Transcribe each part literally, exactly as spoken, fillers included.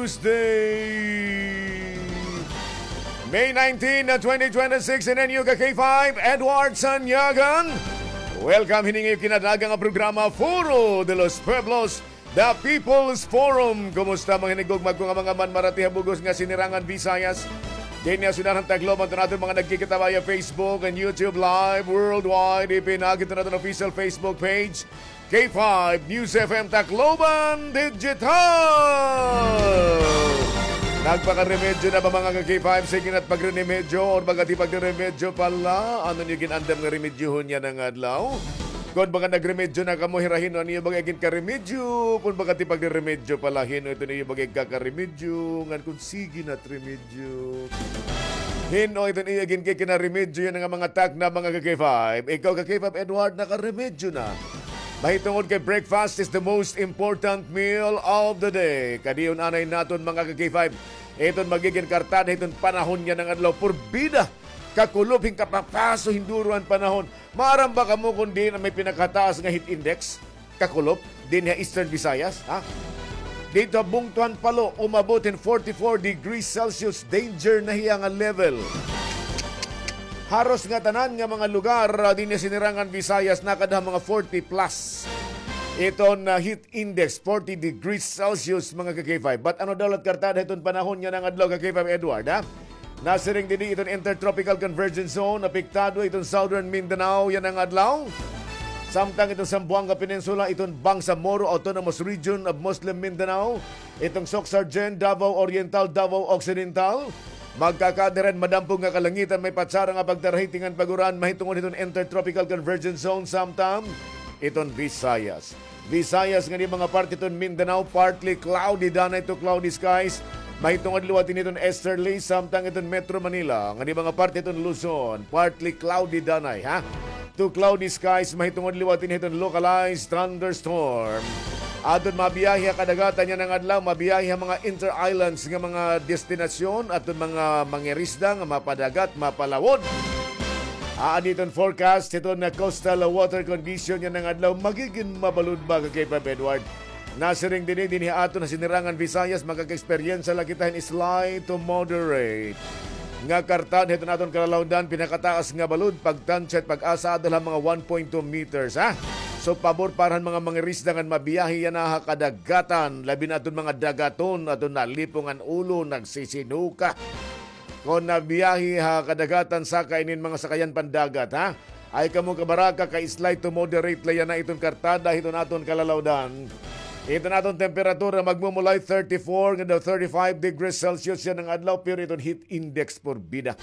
Tuesday, May nineteenth, twenty twenty-six, in N U K K five, Edward Sanyagan. Welcome hiningi kinadagang ang programa Foro de los Pueblos, The People's Forum. Kumusta mga hinigugmag ko nga mga manmarati habugos nga sinirangan Visayas? Dinya sinarang tagloban ito natin mga nagkikita via Facebook and YouTube Live worldwide. Ipinagit natin official Facebook page K five News F M Tacloban Digital. Nagpakaremedyo na ba mga K five? Sige na't pagremedyo o bagati pagremedyo pala. Ano niyo ginandam nga remedyohon niya ng adlaw? Kung baga nagremedyo na kamo hirahin, ano niyo baga igin karemedyo? Kung bagati pagremedyo pala, hino ito niyo baga igkakaremedyo. Ngan kung sige na't remedyo. Hino ito niyo igin kikinaremedyo yan ng mga tag na mga K five. Ikaw K five Edward, nakaremedyo na. Mahitungod kay breakfast is the most important meal of the day. Kadiyon anay naton mga K five. Iton magiging kartada, iton panahon niya ng adlaw. Purbida, kakulop, hingkapapaso, hinduruan panahon. Maramba ka mo kundi na may pinakataas nga heat index, kakulop, din ya Eastern Visayas. Ha? Dito bungtuan palo, umabot in forty-four degrees Celsius, danger na hiya nga level. Haros nga tanan nga mga lugar uh, din sinirangan Visayas nakada mga forty plus. Iton uh, heat index forty degrees Celsius mga K five. But ano daw lat kartada iton panahon niya ng adlaw K five Edward ha? Nasiring din iton intertropical convergence zone, apektado iton Southern Mindanao yan ang adlaw. Samtang itong Zamboanga Peninsula, itong Bangsamoro Autonomous Region of Muslim Mindanao, itong Soc-Sargen, Davao Oriental, Davao Occidental. Magkakadiran madampong nga kalangitan may patsara nga pagdarahitingan paguran mahitungod itong intertropical convergence zone samtam iton Visayas. Visayas nga ni mga parte iton Mindanao partly cloudy danay to cloudy skies. Mahitungod liwatin iton easterly samtang iton Metro Manila nga ni mga parte iton Luzon partly cloudy danay ha. To cloudy skies mahitungod liwatin iton localized thunderstorm. Adon mabiyahe kadagatan niya ng adlaw, mabiyahe mga inter-islands nga mga destinasyon at mga mangirisda nga mapadagat, mapalawod. Aan iton forecast, ito na coastal water condition niya ng adlaw, magiging mabalud ba kay Pep Edward? Nasiring din din ato na sinirangan Visayas, magkaka-experience lang kita in slight to moderate. Nga kartan, ito naton kalalawdan, pinakataas nga balud, pagtansya at pag-asa adala mga one point two meters, ha? So pabor parahan mga mangirisda nga mabiyahe yan na kadagatan, labi na itong mga dagaton, aton nalipungan ulo, nagsisinuka. Kung nabiyahe ha kadagatan sa kainin mga sakayan pandagat, ha? Ay kamo kabaraka ka slight to moderate layan na itong kartada, ito naton kalalawdan. Ito naton temperatura magmumulay thirty-four nga daw thirty-five degrees Celsius yan ang adlaw, pero itong heat index por bida.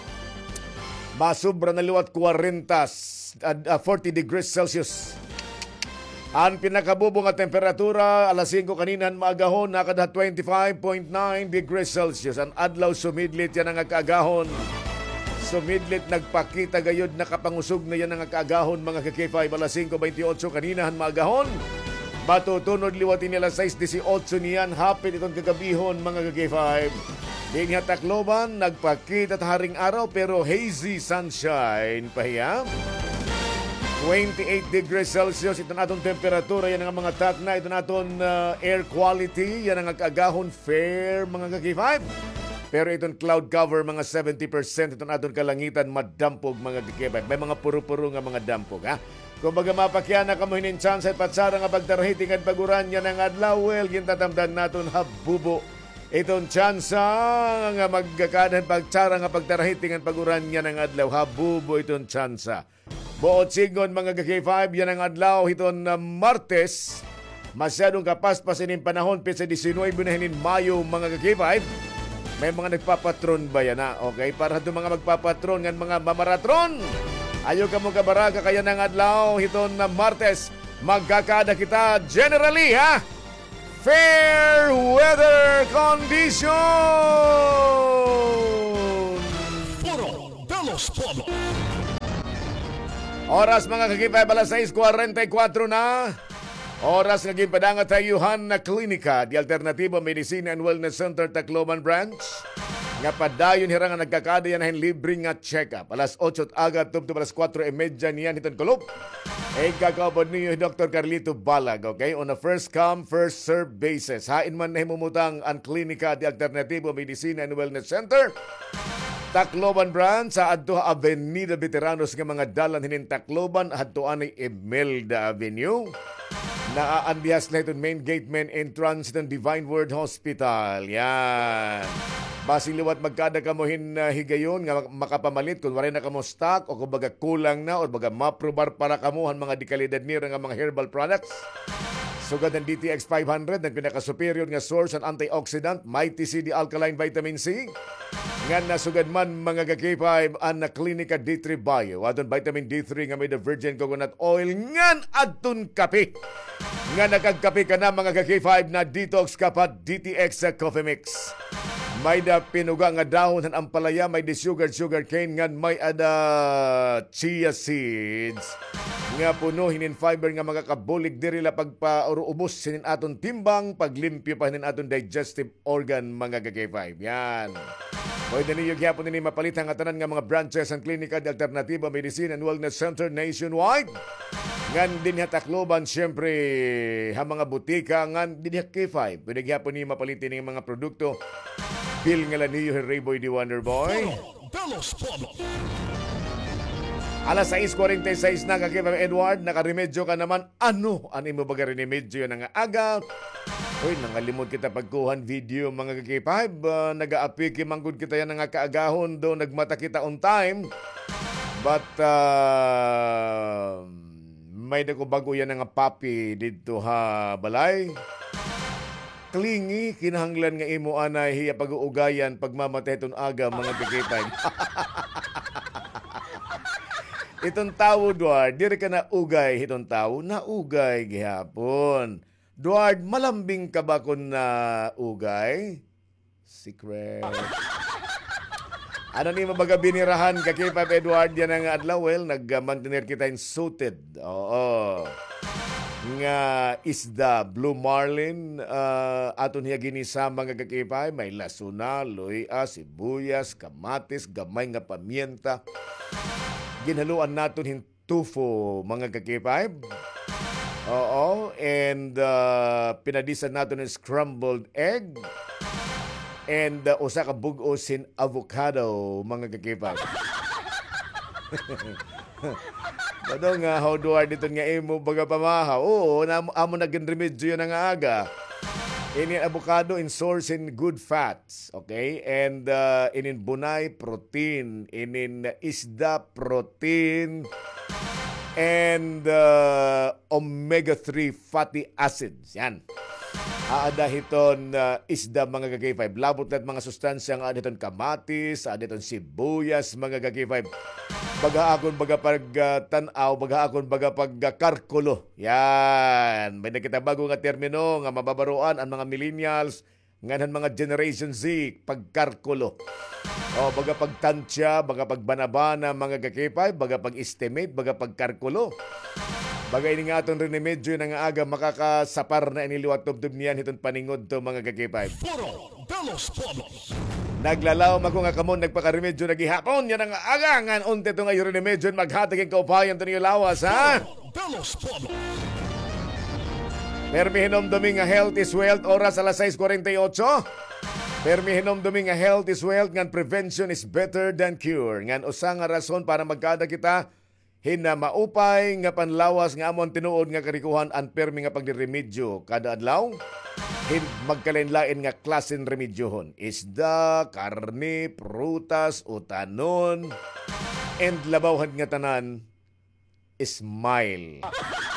Masubra na liwat forty, uh, forty degrees Celsius. Ang pinakabubong nga temperatura alas singko kaninan maagahon nakada twenty-five point nine degrees Celsius. Ang adlaw sumidlit yan ang kaagahon. Sumidlit nagpakita gayod nakapangusog na yan ang kaagahon mga K five alas singko twenty-eight kaninahan maagahon. Matutunod liwatin nila sais eighteen niyan hapit itong kagabihon mga K five. Dinya Tacloban nagpakita haring araw pero hazy sunshine pahiya. twenty-eight degrees Celsius, ito na atong temperatura, yan ang mga takna, ito na atong uh, air quality, yan ang agahon fair, mga K five. Pero itong cloud cover, mga seventy percent, ito na atong kalangitan, madampog, mga K five. May mga puro-puro nga mga dampog, ha? Kung baga mapakyan na kamo hinin chance at patsara nga pagtarahiting at paguran yan ang adlaw, well, yung tatamdan natin habubo. Itong chance nga magkakanan pagtsara nga pagtarahiting at paguran yan ang adlaw, habubo itong chance. Buot sigon mga K five, yan ang adlaw hiton na Martes. Masyadong kapaspasin yung panahon pesa nineteen na hinin Mayo mga K five. May mga nagpapatron ba yan ha? Okay, para doon mga magpapatron ng mga mamaratron. Ayaw ka mo kabaraga kaya ng adlaw hiton na Martes. Magkakada kita generally ha? Fair weather condition! Foro de los Pueblos. Oras mga kakipay, alas sais forty-four na. Oras nga gimpadangat sa Yuhan na Klinika, di Alternatibo Medicine and Wellness Center Tacloban Branch. Nga padayon hirang nga nagkakada yan libre nga check-up. Alas eight agad, tubto alas four thirty niyan hiton kulop. Eh, kakabod ninyo Doctor Carlito Balag, okay? On a first come, first serve basis. Hain man na himumutang ang Klinika de Alternativo Medicina and Wellness Center. Tacloban branch sa adto Avenida Veteranos nga mga dalan hinin Tacloban adto ani Imelda Avenue. Naaanbihas na itong main gate, main entrance ng Divine Word Hospital. Yan. Basing liwat magkada ka mo higayon nga makapamalit kung wala na ka mo stock o kung baga kulang na o baga maprobar para kamuhan mga dikalidad nira nga mga herbal products. Sugad ng D T X five hundred, ang pinaka-superior nga source ng antioxidant, Mighty C D Alkaline Vitamin C. Nga nasugad man mga K five an na Klinika D three Bio. Adon vitamin D three nga may the virgin coconut oil ngan adton kape. Nga nagagkape ka na mga K five na detox kapat D T X sa Coffee Mix. May da pinuga nga dahon ng ampalaya, may di sugar sugar cane ngan may ada chia seeds. Nga puno hinin fiber nga makakabulig diri la pagpaurubos sinin aton timbang, paglimpyo pa hinin aton digestive organ mga K five. Yan. Pwede niyo gyapon nini mapalit ang tanan nga mga branches ang Klinika de Alternativo Medicine and Wellness Center nationwide. Ngan din ha Tacloban, siyempre ha mga butika ngan din ha K five. Pwede gyapon niyo mapalitin ng mga produkto. Bill nga lang niyo Rayboy the Wonder Boy. Delos Podo. Alas sais forty-six na kakip Edward, nakaremedyo ka naman. Ano? Ano mo baga remedyo na nga aga? Uy, nangalimod kita pagkuhan video mga K five. Uh, nag-aapiki manggod kita yan nga kaagahon do nagmata kita on time. But uh, may dako bago yan nga papi dito ha balay. Klingi, kinahanglan nga imo anay hiya pag-uugayan pagmamatay ton aga mga K five. Itong tao, Duard, diri ka na ugay itong tao, na ugay gihapon. Duard, malambing ka ba kung na ugay? Secret. Ano ni mabaga binirahan ka kay Papa Edward yan ang adlaw? Well, nag-mantener kita in suited. Oo. Nga isda, blue marlin, uh, aton hiya ginisa mga kakipay, may lasuna, loya, sibuyas, kamatis, gamay nga pamienta. Ginhaluan natin hin tufo mga kakipay. Oo. And uh, pinadisan natin ng scrambled egg. And uh, usa ka bugos sin avocado mga kakipay. Bado nga how do I dito nga imo baga pamaha. Oo, na amo naging remedyo na nga aga. Ini avocado in source in good fats, okay? And uh, inin bunay protein, inin isda protein, and uh, omega three fatty acids. Yan. Aada hiton uh, isda mga K five. Labot lahat mga sustansya ang aada hiton kamatis, aada hiton sibuyas mga K five. Baga akon baga pag uh, tanaw, baga akon baga pag uh, karkulo. Yan. May nakita bago nga termino nga mababaruan ang mga millennials, nganan mga Generation Z, pagkarkulo. O, baga pagtansya, baga pagbanabana mga K five, baga pag-estimate, baga pagkarkulo. Bagay ni nga atong remedyo na nga aga makakasapar na iniliwat tubtub niyan hitong paningod to mga K five. Foro Delos Podo. Naglalaw ako nga kamon nagpakaremedyo na gihapon yan ang aga nga unti to nga yung remedyo maghatag ang kaupayan to niyo lawas ha. Delos Podo. Permihinom dumi nga health is wealth, oras alas sais forty-eight. Permihinom dumi nga health is wealth, ngan prevention is better than cure. Ngan usa nga rason para magkada kita hina maupay nga panlawas nga amon tinuod nga karikuhan ang permi nga pagdiremedyo kada adlaw. Hin magkalain-lain nga klasen remedyohon. Isda, karne, prutas, utanon, and labawhan nga tanan, smile.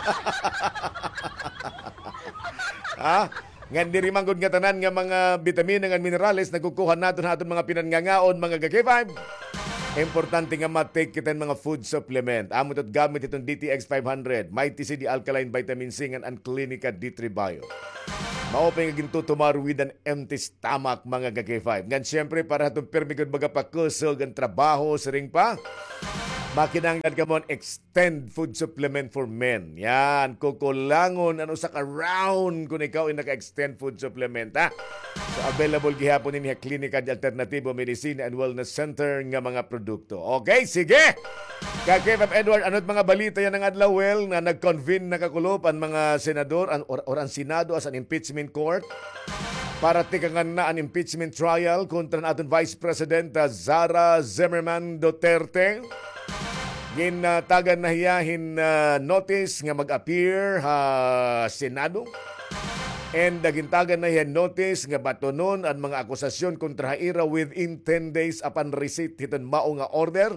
Ha? Ngan diri manggod nga tanan nga mga bitamina nga minerales nagkukuha naton aton mga pinangangaon mga K five. Importante nga matake kita mga food supplement. Amo tot gamit itong D T X five hundred, Mighty C D Alkaline Vitamin C and Klinika D three Bio. Maupay nga gintutumar with an empty stomach mga K five. Ngan siyempre para itong permigod baga pakusog ang trabaho sa ring pa. Makinanglan ka mo extend food supplement for men. Yan, kukulangon ano sa ka-round kung ikaw ay naka-extend food supplement ha. So available gihapon din sa Klinika de Alternativo Medicine and Wellness Center nga mga produkto. Okay, sige! Kay K F M Edward, ano't mga balita yan ng adlaw well na nag-convene na kakulop ang mga senador an, or, or ang Senado as an impeachment court para tikangan na ang impeachment trial kontra na aton Vice President uh, Zara Zimmerman Duterte. Ginatagan na hiyahin uh, notice nga mag-appear ha Senado. And nagintagan na yan notice nga batonon ang mga akusasyon kontra Haira within ten days upon receipt hiton mao nga order.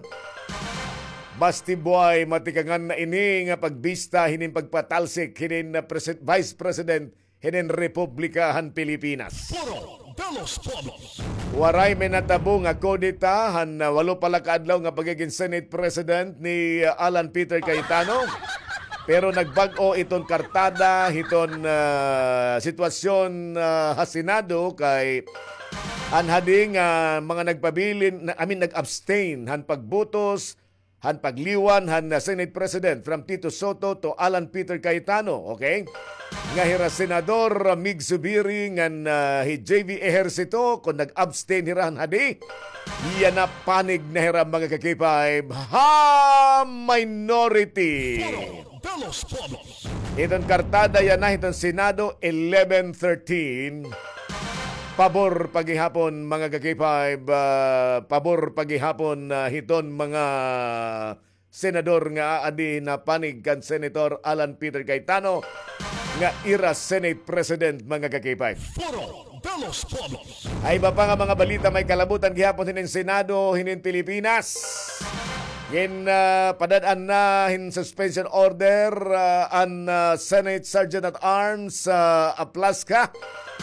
Basti boy, matikangan na ini nga pagbista hinin pagpatalsik hinin na Pres- Vice President hinin Republikahan Pilipinas. Foro de los Pueblos. Waray may natabo nga kodita han uh, walo pala kaadlaw nga pagiging Senate President ni uh, Alan Peter Cayetano. Pero nagbag-o iton kartada, iton uh, sitwasyon uh, sa Senado kay anhading uh, mga nagpabilin, I mean nag-abstain, han pagbutos, han pagliwan, han uh, Senate President from Tito Soto to Alan Peter Cayetano, okay? Nga hira Senador uh, Mig Zubiri ngan uh, hi J V Ejercito kung nag-abstain hirahan hadi. Iyan na panig na hira mga kakipay. Ha! Minority! De los Pueblos. Itong kartada yan na itong Senado eleven thirteen. Pabor paghihapon mga kakipay. Uh, pabor paghihapon uh, hiton mga senador nga adi na panig kan Senator Alan Peter Cayetano nga ira Senate President mga kakipay. Foro de los Pueblos. Ay iba pa nga mga balita may kalabutan gihapon hinin Senado hinin Pilipinas. In uh, padadaan na in suspension order uh, an uh, Senate Sergeant at Arms uh, Aplaska.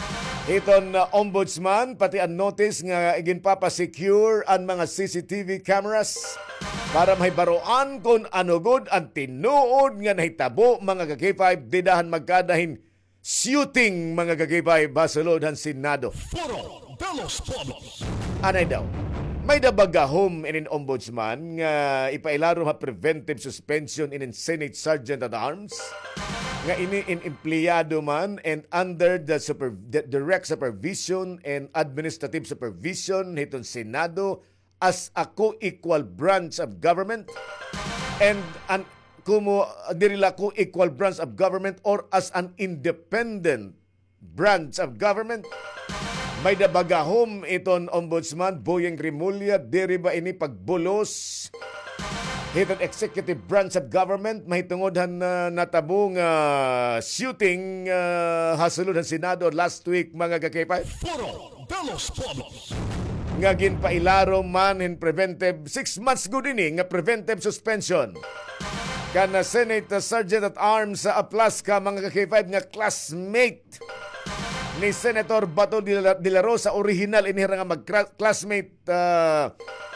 Iton uh, ombudsman pati ang notice nga iginpapa-secure ang mga C C T V cameras para mahibaroan kung ano good ang tinuod nga nahitabo mga kagipay didahan magkadahin shooting mga kagipay basulod ang Senado. Foro de los Pueblos. Anay daw, may dabagahom inin ombudsman nga ipailaro ha preventive suspension inin Senate Sergeant at Arms nga ini in empleyado man and under the, super, the direct supervision and administrative supervision hiton Senado as a co-equal branch of government and an kumo dirila co-equal branch of government or as an independent branch of government. May dabagahom iton ombudsman Boyeng Rimulya diri ba ini pagbulos hiton executive branch of government mahitungod han uh, natabong uh, shooting uh, hasulod han Senado last week mga kakipay. Foro de los Pueblos. Nga ginpailaro man in preventive six months good ini nga preventive suspension kana Senate Sergeant at Arms sa Aplaska mga kakipay nga classmate ni Senator Bato de la, de la Rosa original inihira nga mag-classmate uh,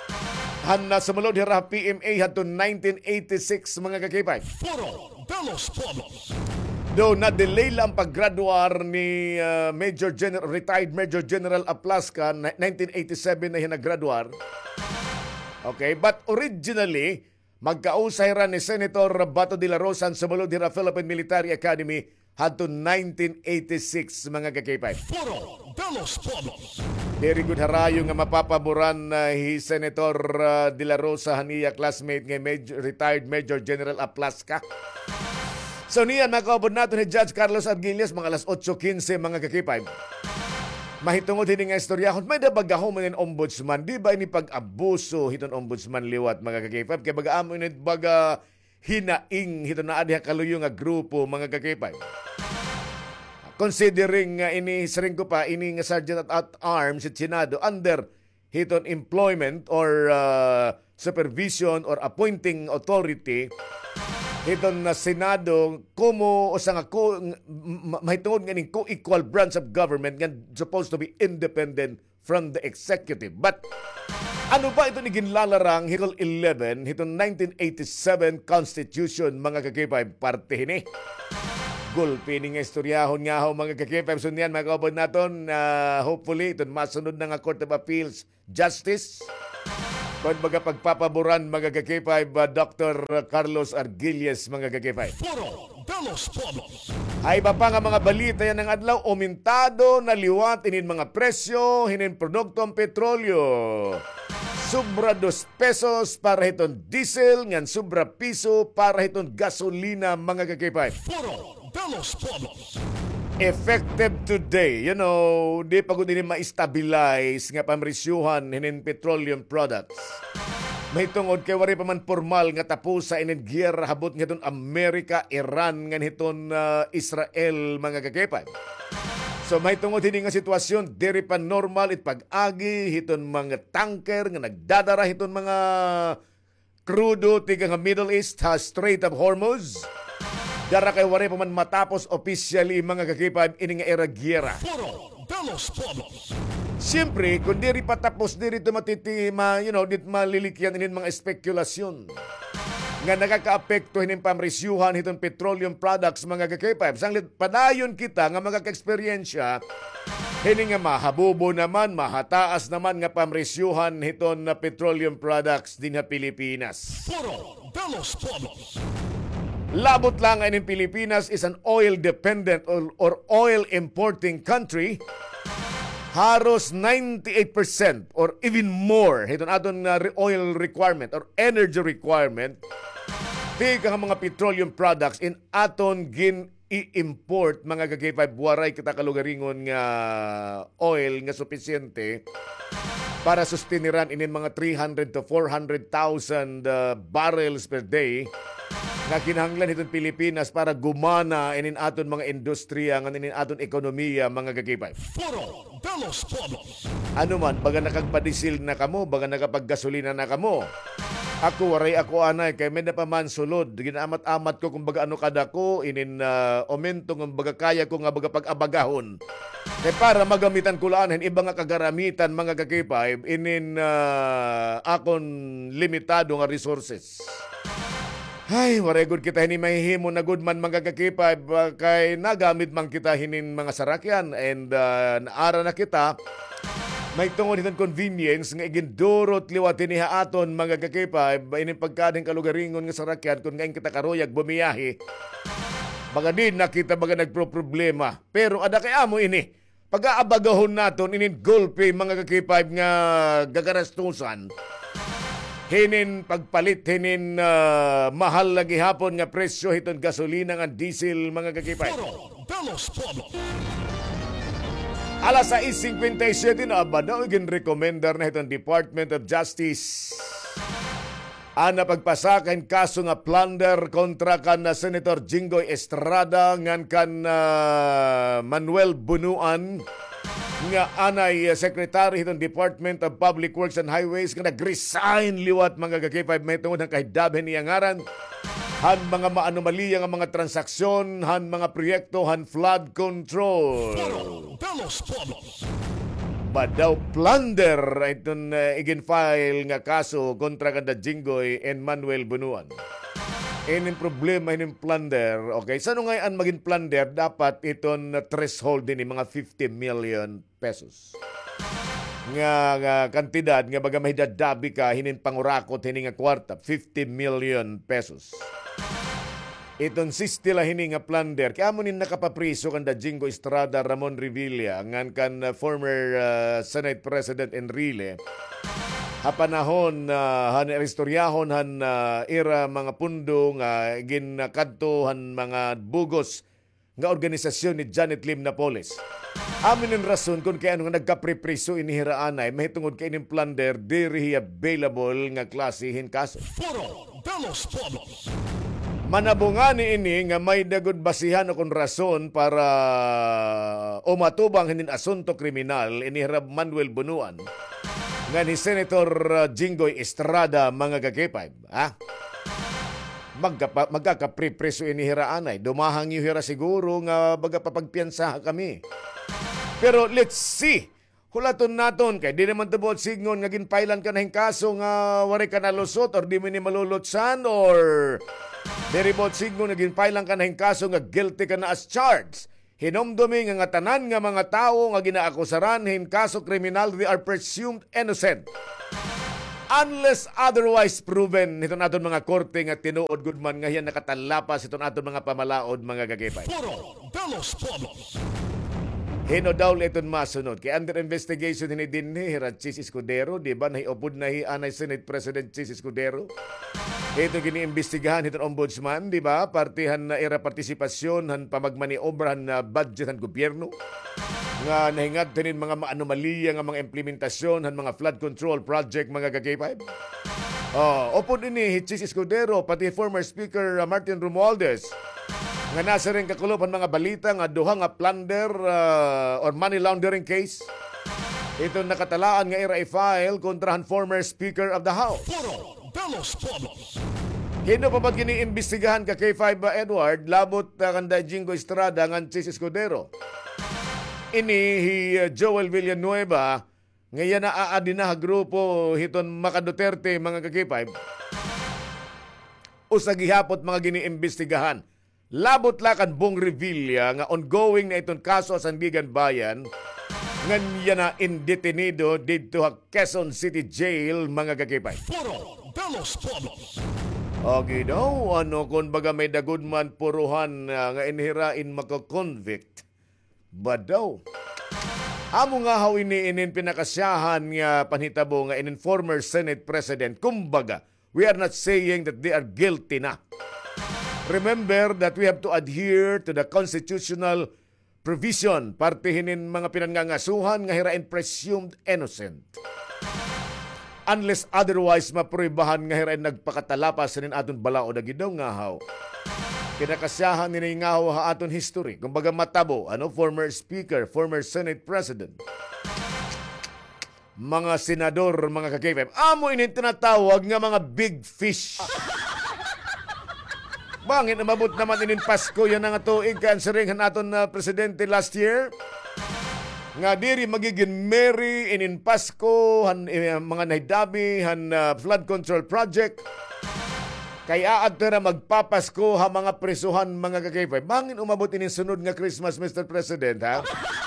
han na sumunod hira P M A hadto nineteen eighty-six mga kakipay. Foro de los Pueblos. Do na delay lang paggraduar ni uh, Major General retired Major General Aplaska nineteen eighty-seven na hinagraduar. Okay, but originally magkausay ra ni Senator Bato de la Rosa ang sumunod hira Philippine Military Academy hadto nineteen eighty-six mga kakipay. Foro de los Pueblos. Very good harayo nga mapapaboran na uh, hi Senator uh, De La Rosa haniya classmate nga Major, retired Major General Aplaska. So niyan makaubod nato ni Judge Carlos Arguelles mga alas eight fifteen mga kakipay. Mahitungod hindi nga istoryahon may dabagahom ng ombudsman di ba ini pag-abuso hiton ombudsman liwat mga kakipay kay baga-amo ini baga hinaing hiton na adya kaluyo nga grupo mga kakipay. Considering nga uh, ini sering ko pa ini nga Sergeant at Arms at Senado under hiton employment or uh, supervision or appointing authority hiton na Senado kumo usa nga ko mahitungod nga ning co-equal branch of government nga supposed to be independent from the executive. But ano ba ito ni ginlalarang Hikol eleven hiton nineteen eighty-seven Constitution mga kakipay parte hini. Gulpi ni nga istoryahon nga ho mga kakipay. So niyan mga kaubod naton uh, hopefully ito masunod na nga Court of Appeals Justice. Kung baga pagpapaboran mga kakipay ba Doctor Carlos Arguelles mga kakipay. Foro de los Pueblos. Ay iba pa nga mga balita yan ng adlaw, umintado na liwat inin mga presyo, hinin produktong petrolyo. Sobra dos pesos para hiton diesel, ngan sobra piso para hiton gasolina mga kakipay. Foro de los Pueblos. Effective today, you know, di pa ko din ma-stabilize nga pamrisyuhan hinin petroleum products. May tungod kay wari pa man formal nga tapos sa inin giyera habot nga hiton Amerika, Iran, nga hiton uh, Israel mga kakipay. So may tungod hindi nga sitwasyon, diri pa normal it pag-agi, hiton mga tanker nga nagdadara, hiton mga crudo tiga nga Middle East ha Strait of Hormuz. Dara kay wari pa man matapos officially mga kakipad ini nga era gyera. Foro de los Pueblos. Siyempre, kung diri pa tapos diri ito matitima, you know, dit malilikyan inin mga espekulasyon nga nakaka-apekto hinin pamrisyuhan hiton petroleum products mga kakipad. Sanglit padayon kita nga magaka-eksperyensya hini nga mahabubo naman, mahataas naman nga pamrisyuhan hiton na petroleum products din sa Pilipinas. Foro de los Pueblos. Labot lang ang Pilipinas is an oil-dependent or, or oil-importing country. Haros ninety-eight percent or even more hiton aton uh, oil requirement or energy requirement tiga mga petroleum products in aton gin i-import mga kagipay buwaray kita kalugaringon nga oil nga sufisyente para sustiniran inin mga three hundred to four hundred thousand uh, barrels per day nga kinahanglan itong Pilipinas para gumana inin aton mga industriya nga inin aton ekonomiya mga kagipay. Foro de los Pueblos. Ano man, baga nakagpadisil na kamo, baga nakapaggasolina na kamo. Ako, waray ako anay, kay may napaman sulod. Ginaamat-amat ko kung baga ano kada ko, inin uh, omento ng baga kaya ko nga baga pag-abagahon. Kaya para magamitan ko laan, iba nga kagaramitan mga kakipay, inin uh, akon limitado nga resources. Ay, waray good kita hini mahihimo na good man mga kakipay, kay nagamit man kita hinin mga sarakyan and uh, naara na kita. May tungod itong convenience nga igindurot liwat niha aton mga kakipay inin pagkading kalugaringon nga sarakyan kung ngayon kita karuyag bumiyahe. Baga din nakita baga nagpro-problema. Pero ada kay amo ini. Pag-aabagahon naton inin gulpi mga kakipay nga gagarastusan. Hinin pagpalit hinin uh, mahal lagi hapon nga presyo hiton gasolina nga diesel mga kakipay. Foro de los Pueblos. Alas sais fifty-seven na abadaw gin-recommender na itong Department of Justice ana pagpasakan kaso nga plunder kontra kan na Senator Jinggoy Estrada ngan kan uh, Manuel Bunuan nga anay uh, Secretary itong Department of Public Works and Highways nga nag-resign liwat mga kakipay may tungod ng kahidabhen niyang ngaran. Han mga maanomalya nga mga transaksyon, han mga proyekto, han flood control. Foro de los Pueblos. Badaw plunder itong uh, igin-file nga kaso kontra kanda Jinggoy and Manuel Bunuan. Ining problema ining plunder, okay? Sano ngayon maging plunder, dapat itong uh, threshold din mga fifty million pesos. Nga, nga kantidad, nga baga mahidadabi ka, hinin pangurakot, hinin nga kwarta, fifty million pesos. Itong sistila hini nga plunder, kaya mo nin nakapapriso kanda Jingo Estrada, Ramon Revilla, ngan kan uh, former uh, Senate President Enrile, hapanahon uh, han istoryahon han uh, era mga pundo nga ginakadto han mga bugos nga organisasyon ni Janet Lim Napoles. Amin ang rason kung kaya nga nagkapripriso inihiraanay, mahitungod kay ining plunder, diri available nga klasihin kaso. Foro de los Pueblos. Manabungan ni ini nga may dagod basihan o kung rason para umatubang hinin asunto kriminal inihirab Manuel Bunuan nga ni Senator Jinggoy Estrada mga kakipay. Ha? Magkapa, magkakapripreso inihiraanay. Dumahang yung hira siguro nga baga papagpiansa kami. Pero let's see. Hulaton naton kay di naman tubod signon nga ginpailan ka na hing kaso nga wari ka nalusot or di mo ni malulutsan or deribot signon nga ginpailan ka na hing kaso nga guilty ka na as charged. Hinomdumi nga nga tanan nga mga tao nga ginaakusaran hing kaso kriminal, they are presumed innocent. Unless otherwise proven ito naton mga korte nga tinuod gudman nga yan nakatalapas ito naton mga pamalaod mga gagipay. Foro de los Pueblos. Hino daw iton masunod. Kaya under investigation ni din ni Hira Chis Escudero, di ba? Nahiupod na hi anay Senate President Chis Escudero. Ito giniimbestigahan itong ombudsman, di ba? Partihan na era partisipasyon, han pamagmaniobran na budget han gobyerno. Nga nahingad tinin mga anomalya nga mga implementasyon han mga flood control project mga K five. Oh, upod ini Chis Escudero pati former Speaker uh, Martin Romualdez nga nasa rin kakulopan mga balita nga duha nga plunder uh, or money laundering case. Ito nakatalaan nga ira i-file kontra han former Speaker of the House. Puro Belos Poblos. Hino pa ba't giniimbestigahan ka K five ba Edward labot uh, kanda Jingo Estrada ngan Chis Escudero. Ini hi uh, Joel Villanueva ngayon na aadi na grupo hiton Maka Duterte mga K five. Usa gihapot mga giniimbestigahan. Labot lakan Bong Revilla nga ongoing na itong kaso sa Sandigan Bayan nganya na indetenido dito sa Quezon City Jail mga K five. Puro Belos Poblos. Okay daw, ano kung baga may dagudman puruhan uh, nga inhirain makakonvict. Ba daw? Amo nga how iniinin pinakasyahan nga panhitabo nga inin former Senate President. Kumbaga, we are not saying that they are guilty na. Remember that we have to adhere to the constitutional provision partihinin mga pinangangasuhan nga hirain presumed innocent. Unless otherwise maproibahan nga hirain nagpakatalapas nin aton balao na gidaw nga how. Kinakasyahan ni nga ha aton history. Kumbaga matabo, ano, former speaker, former Senate President, mga senador, mga K five. Amo inin tinatawag nga mga big fish. Bangin umabot naman inin Pasko yan nga tuig kaansaringan aton na presidente last year. Nga diri magiging merry inin Pasko, han, eh, mga naidabi, han uh, flood control project. Kaya ato na magpapasko ha mga presuhan mga K five. Bangin umabot inin sunod nga Christmas, Mister President, ha?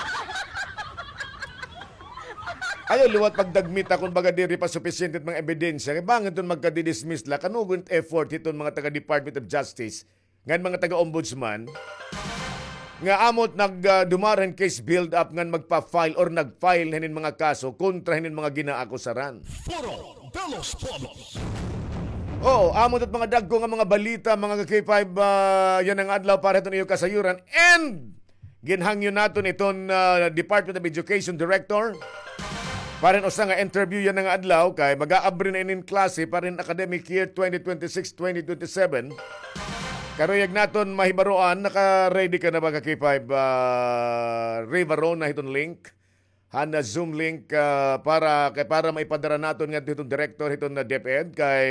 Ayaw liwat pagdagmit akong baga diri pa sufficient mga ebidensya. Kaya bangin itong magkadidismiss la. Kanugon effort itong mga taga-Department of Justice, ngan mga taga-ombudsman, nga amot nagdumaran uh, case build-up ngan magpa-file or nag-file hanin mga kaso kontra hanin mga ginaakusaran. Puro Belos Poblos. Oo, amot at mga dagko nga mga balita, mga K five, uh, yan ang adlaw para itong iyo kasayuran. And ginhangyo naton itong uh, Department of Education Director. Parin usa nga interview yan nga adlaw kay mag-aabri na inin klase parin academic year twenty twenty-six twenty twenty-seven. Karuyag naton mahibaroan, naka-ready ka na ba ka K five uh, Rivaron na itong link? Hana Zoom link uh, para kay para maipadara naton nga itong director itong na DepEd kay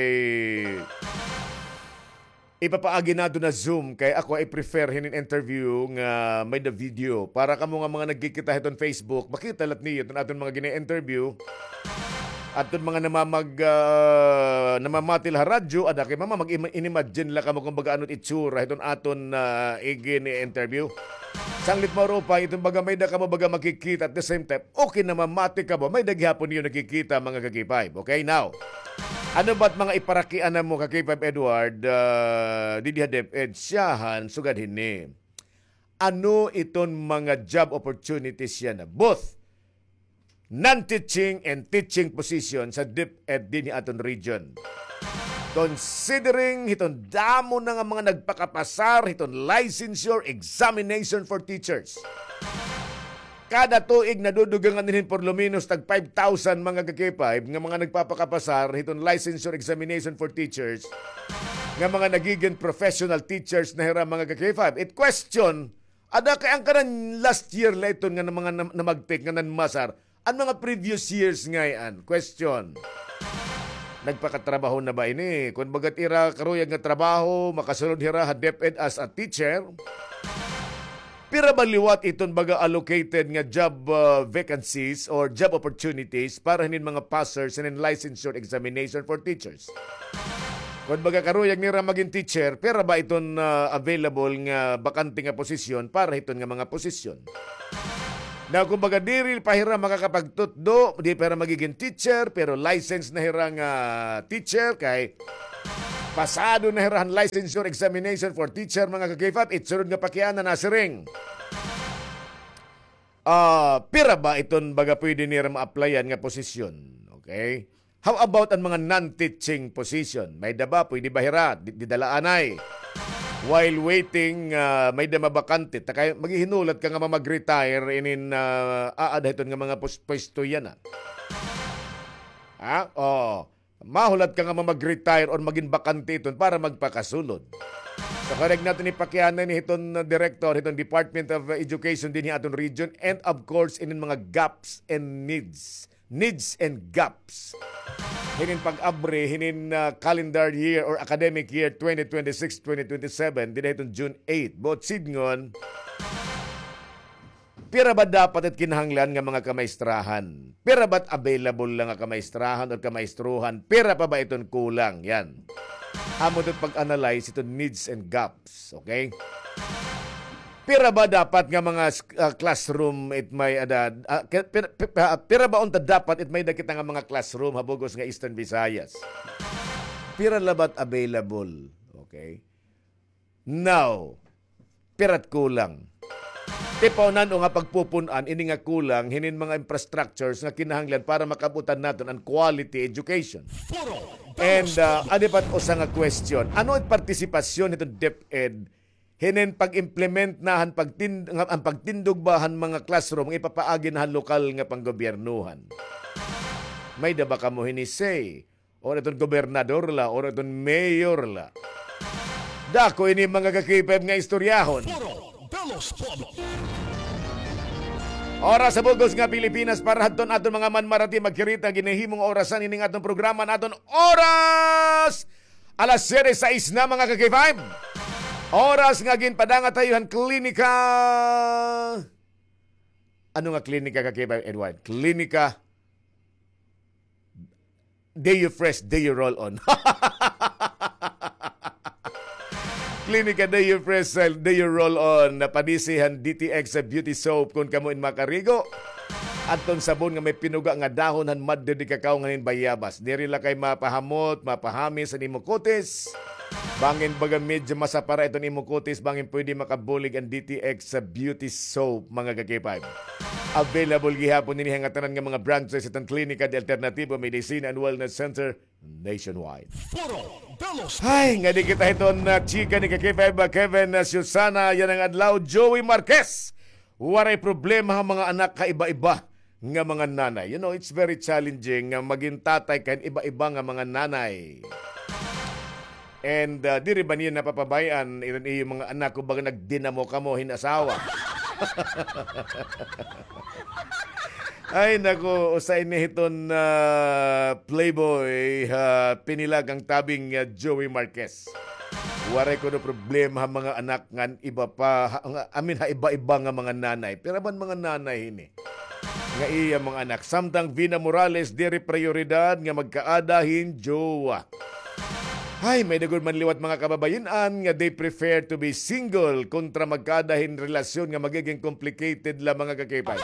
ipapaagi nato na Zoom kay ako ay prefer hinin interview nga may the video para kamo nga mga nagkikita itong Facebook makita lat niyo itong aton mga gina-interview at itong mga namamag uh, namamatil ha radyo ada kay mama mag-imagine la kamo kung baga anot itsura itong aton uh, i-interview. Sanglit mo pa, itong baga may da ka mo baga makikita at the same time, okay na mamati ka mo, may daghapon niyo nakikita mga K five. Okay, now, ano ba't mga iparakian na mo ka K five Edward, uh, di diha DepEd, siyahan, sugad hini. Ano iton mga job opportunities yan na both non-teaching and teaching position sa DepEd din aton region? Considering hiton damo na nga mga nagpakapasar, hiton licensure examination for teachers. Kada tuig nadudugangan din por luminos tag five thousand mga K five nga mga nagpapakapasar, hiton licensure examination for teachers, nga mga nagiging professional teachers na hira mga K five. It question, ada kay ang kanan last year la iton nga mga namagtik nga nanmasar, ang mga previous years ngayon. Question. Nagpakatrabaho na ba ini? Kung bagat ira karuyag nga trabaho, makasunod hira ha DepEd as a teacher, pira baliwat iton baga allocated nga job uh, vacancies or job opportunities para hinin mga passers and licensure examination for teachers. Kung baga karuyag nira maging teacher, pira ba iton uh, available nga bakante nga posisyon para iton nga mga posisyon? Na kung baga diri pahira makakapagtutdo, di para magiging teacher, pero license na hirang uh, teacher, kay pasado na hirahan licensure examination for teacher mga K five, itsurod nga pakiana na siring. Ah, pira ba iton baga pwede nira ma-applyan nga posisyon? Okay? How about ang mga non-teaching position? May daba, pwede bahira, di- didalaanay. While waiting, ah, may dama bakante. Takay, maghihinulat ka nga mag-retire inin uh, aada iton nga mga pos- pwesto yan. Ah. Ha? Oh. Mahulat ka nga mag-retire or maging bakante iton para magpakasulod. So, correct natin ipakyanan ni itong uh, director, itong Department of Education din yung atong region, and of course, inin mga gaps and needs. Needs and gaps. Hinin pag-abre, hinin uh, calendar year or academic year twenty twenty-six twenty twenty-seven, din itong June eighth. Both sidngon, pira ba dapat at kinahanglan nga mga kamaistrahan? Pira ba't available lang nga kamaistrahan o kamaistruhan? Pira pa ba itong kulang? Yan. Amo doon pag-analyze ito needs and gaps. Okay? Pira ba dapat nga mga uh, classroom it may ada uh, pira, pira, pira ba unta dapat it may dakita nga mga classroom habugos nga Eastern Visayas? Pira labat available. Okay? Now, pirat kulang. Tipo nano nga pagpupunan ini nga kulang hinin mga infrastructures nga kinahanglan para makabutan naton ang quality education. And uh, ano pa usa nga question, ano ang partisipasyon nitong DepEd hinin pag-implement nahan pagtind ang pagtindog bahan mga classroom nga ipapaagi nahan lokal nga panggobyernuhan? May daba ka mo hinisay o itong gobernador la o itong mayor la. Dako ini mga kakipeb nga istoryahon. Oras sa bugos nga Pilipinas para hadton aton mga manmarati magkirita ginahimong orasan ining atong programa naton oras alas sais na mga ka-K five. Oras nga ginpadanga tayuhan klinika. Ano nga klinika ka-K five, Edward? Klinika Day you fresh, day you roll on. Klinika Day you fresh, day you roll on. Napadisihan D T X sa beauty soap kung kamuin makarigo. At ton sabon nga may pinuga nga dahon han madde di kakao nganin bayabas. Diri la kay mapahamot, mapahamis sa nimo kutis. Bangin baga medyo masapara ito nimo kutis, bangin pwede makabulig ang D T X sa beauty soap mga ka-K five. Available gihapon nini hangatanan nga mga branches itong Klinika de Alternativo Medicine and Wellness Center nationwide. Ay, nga di kita iton na chika ni ka-K five Kevin uh, Susana yan ang adlaw Joey Marquez. Waray problema ang mga anak kaiba-iba nga mga nanay. You know, it's very challenging nga maging tatay kan iba-iba nga mga nanay. And uh, diri ba niya napapabayan ilan iyo mga anak ko baga nagdinamo ka mo hinasawa. Ay nako, usay ni hiton na uh, playboy uh, pinilag ang tabing uh, Joey Marquez. Waray ko no problema ha mga anak ngan iba pa, ha, amin ha iba-iba nga mga nanay. Pero man mga nanay ini. Nga iya mga anak. Samtang Vina Morales diri prioridad nga magkaadahin jowa. Ay, may dagol man liwat mga kababayan nga they prefer to be single kontra magkaadahin relasyon nga magiging complicated la mga kakipay.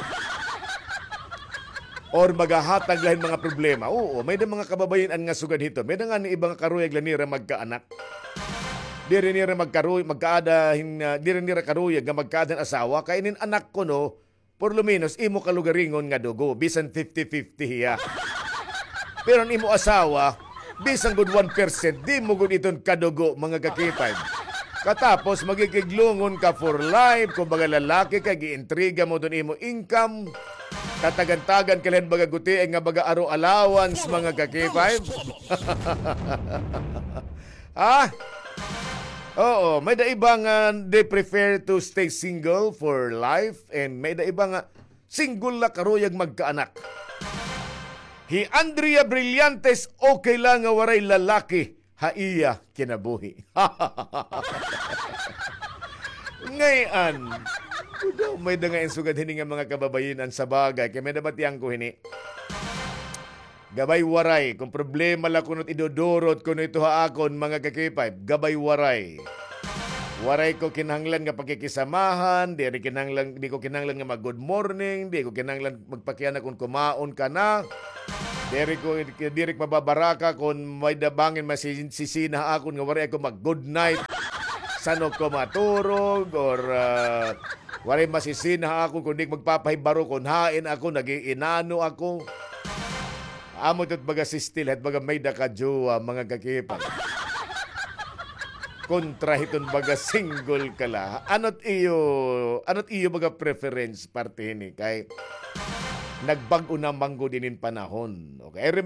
Or magahatag lahin mga problema. Oo, may da mga kababayan nga sugad hito. May da nga ni ibang karuyag lanira magkaanak. Di rin nira magkaruy, magkaadahin, uh, di rin nira karuyag nga magkaadahin asawa. Kainin anak ko no, por lo menos, imo kalugaringon nga dugo. Bisan fifty-fifty hiya. Pero ang imo asawa, bisan good one percent, di mo good iton kadugo, mga kakipay. Katapos, magigiglungon ka for life. Kung baga lalaki ka, giintriga mo doon imo income. Tatagan-tagan ka lang baga guti, nga baga aro allowance, mga kakipay. Ah? Oo, may da ibang uh, they prefer to stay single for life and may da ibang uh, single la karuyag magkaanak. Hi Andrea Brillantes okay lang nga waray lalaki haiya kinabuhi. Ngayon, kudaw may da nga insugad hini nga mga kababayinan sa bagay kay may dabatiyang ko hini. Gabay waray, kung problema la kunot idodorot kuno ito haakon mga kakipay, gabay waray. Waray ko kinahanglan nga pagkikisamahan, di, di, kinahanglan, di ko kinahanglan nga mag good morning, di ko kinahanglan magpakiyan kung kumaon ka na. Di ko dirik mababaraka kung may dabangin masisina akon nga waray ako mag good night. Sano ko maturog or uh, Walay masisina ako kundi magpapahibaro kun hain ako, nagiinano ako. Amo tot baga sistil at baga may dakajowa mga kakipay. Kontra hiton baga single kala. Anot iyo, anot iyo baga preference parte ni kay nagbag-o na manggo dinin panahon. Okay?